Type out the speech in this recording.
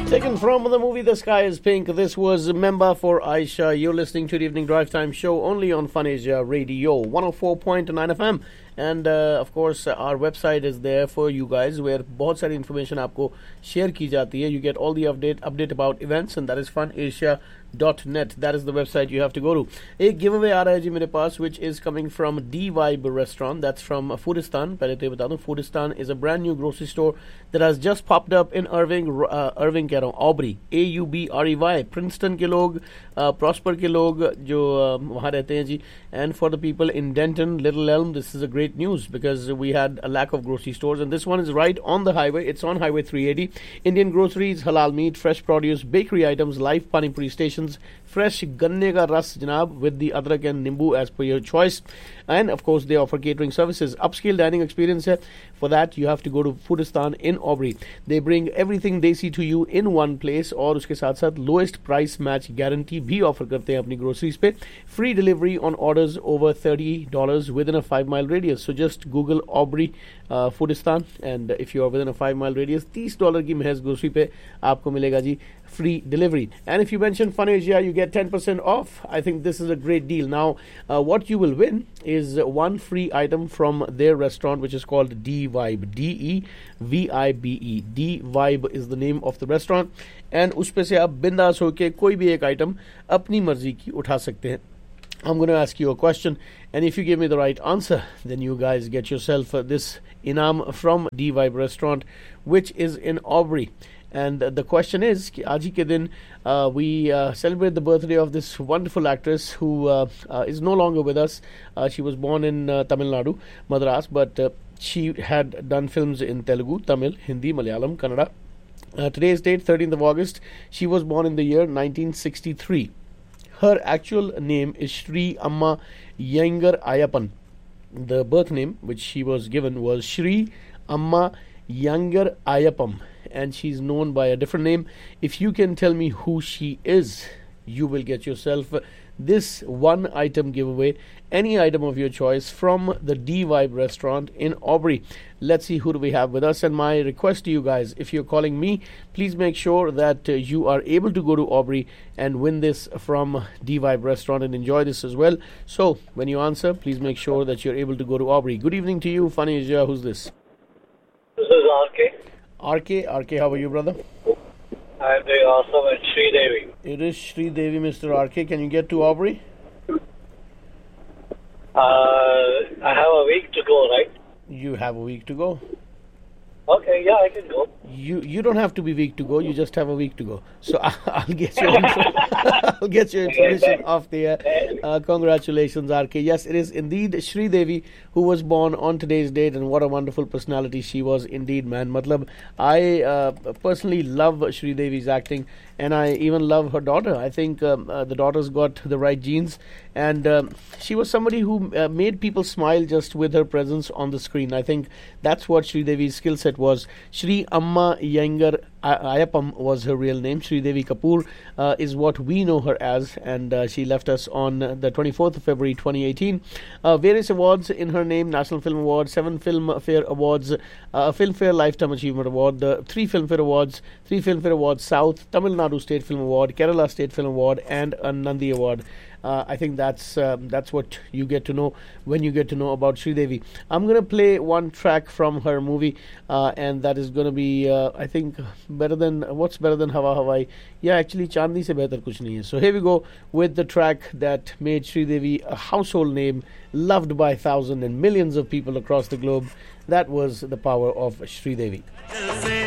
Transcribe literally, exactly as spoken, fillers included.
Taken from the movie The Sky is Pink, this was Memba for Aisha. You're listening to the Evening Drive Time show only on Fun Asia Radio, one oh four point nine F M. And uh, of course, uh, our website is there for you guys, where बहुत सारी information आपको share की जाती है. You get all the update update about events, and that is fun asia dot net. That is the website you have to go to. एक giveaway आ रहा है जी मेरे पास, which is coming from D-Vibe restaurant. That's from Foodistan. पहले तो ये बता दूं, Foodistan is a brand new grocery store that has just popped up in Irving. Uh, Irving कह रहा हूँ, Aubrey, A U B R E Y. Princeton के लोग, uh, Prosper के लोग जो uh, वहाँ रहते हैं जी. And for the people in Denton, Little Elm, this is a great news because we had a lack of grocery stores, and this one is right on the highway. It's on Highway three eighty. Indian groceries, halal meat, fresh produce, bakery items, live pani puri stations, fresh ganne ka ras janab with the adrak and nimbu as per your choice. And of course they offer catering services. Upscale dining experience hai. For that you have to go to Foodistan in Aubrey. They bring everything desi to you in one place, और उसके साथ साथ lowest price match guarantee भी offer करते हैं अपनी groceries पे. Free delivery on orders over thirty dollars within a five mile radius. So just Google Aubrey uh, Foodistan, and if you are within a five mile radius, thirty dollars की महज grocery पे आपको मिलेगा जी free delivery. And if you mention Fun Asia, you get ten percent off. I think this is a great deal. Now, uh, what you will win is one free item from their restaurant, which is called D-Vibe. D E V I B E. D-Vibe is the name of the restaurant. And उस पे से आप बिंदास होके कोई भी एक item अपनी मर्जी की उठा सकते हैं. I'm going to ask you a question, and if you give me the right answer, then you guys get yourself uh, this inam from D-Vibe restaurant, which is in Aubrey. And uh, the question is, कि आज ही के दिन uh, we uh, celebrate the birthday of this wonderful actress who uh, uh, is no longer with us. Uh, she was born in uh, Tamil Nadu, Madras, but uh, she had done films in Telugu, Tamil, Hindi, Malayalam, Kannada. Uh, today's date, thirteenth of August. She was born in the year nineteen sixty-three. Her actual name is Shri Amma Yangar Ayappan. The birth name which she was given was Shri Amma Yangar Ayappam, and she's known by a different name. If you can tell me who she is, you will get yourself this one item giveaway, any item of your choice from the D-Vibe restaurant in Aubrey. Let's see who do we have with us. And my request to you guys, if you're calling me, please make sure that uh, you are able to go to Aubrey and win this from D-Vibe restaurant and enjoy this as well. So when you answer, please make sure that you're able to go to Aubrey. Good evening to you, Fun Asia. Who's this? This is R K. R K, R K, how are you, brother? I'm doing awesome at Sri Devi. It is Sri Devi, Mister R K. Can you get to Aubrey? Uh, I have a week to go, right? You have a week to go. Okay, yeah, I can go. You you don't have to be weak to go. You just have a week to go. So I, I'll get your info, I'll get your information off the air. Uh, congratulations, R K. Yes, it is indeed Sri Devi who was born on today's date, and what a wonderful personality she was indeed, man. Matlab, I uh, personally love Sri Devi's acting, and I even love her daughter. I think um, uh, the daughter's got the right genes, and um, she was somebody who uh, made people smile just with her presence on the screen. I think that's what Sri Devi's skill set was. Shri Amma Yangar Ayappam was her real name. Sri Devi Kapoor uh, is what we know her as, and uh, she left us on the twenty-fourth of February twenty eighteen. Uh, various awards in her name: National Film Award, seven Filmfare Awards, uh, a Filmfare Lifetime Achievement Award, the three Filmfare Awards, three Filmfare Awards South, Tamil Nadu State Film Award, Kerala State Film Award, and a Nandi Award. Uh, I think that's um, that's what you get to know when you get to know about Sri Devi. I'm going to play one track from her movie, uh, and that is going to be, uh, I think, better than, what's better than Hawa Hawai? Yeah, actually, Chandi se behtar kuch nahi hai. So here we go with the track that made Sri Devi a household name, loved by thousands and millions of people across the globe. That was the power of Sri Devi.